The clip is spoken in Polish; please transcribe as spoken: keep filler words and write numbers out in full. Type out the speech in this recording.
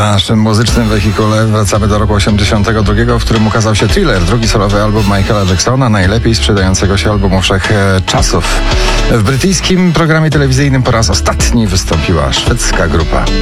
naszym muzycznym wehikule wracamy do roku osiemdziesiątego drugiego, w którym ukazał się Thriller, drugi solowy album Michaela Jacksona, najlepiej sprzedającego się albumu wszechczasów. W brytyjskim programie telewizyjnym po raz ostatni wystąpiła szwedzka grupa.